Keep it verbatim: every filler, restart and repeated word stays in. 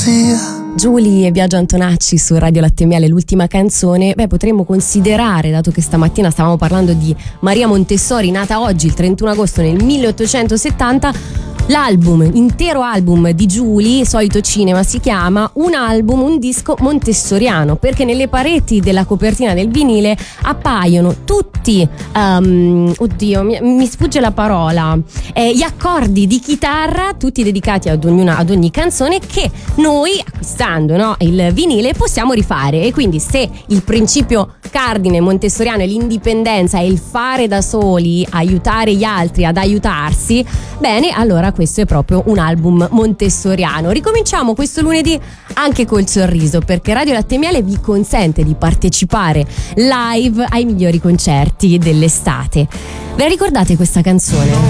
fantasia. Giulia e Biagio Antonacci su Radio Latte e Miele, l'ultima canzone. Beh, potremmo considerare, dato che stamattina stavamo parlando di Maria Montessori, nata oggi il trentuno agosto nel milleottocentosettanta, l'album, intero album di Giulia, Solito Cinema si chiama, un album, un disco montessoriano, perché nelle pareti della copertina del vinile appaiono tutti, um, oddio, mi, mi sfugge la parola, eh, gli accordi di chitarra, tutti dedicati ad, ognuna, ad ogni canzone, che noi, acquistando, no, il vinile, possiamo rifare. E quindi, se il principio cardine montessoriano è l'indipendenza e il fare da soli, aiutare gli altri ad aiutarsi, bene, allora questo è proprio un album montessoriano. Ricominciamo questo lunedì anche col sorriso, perché Radio Latte e Miele vi consente di partecipare live ai migliori concerti dell'estate. Ve la ricordate questa canzone?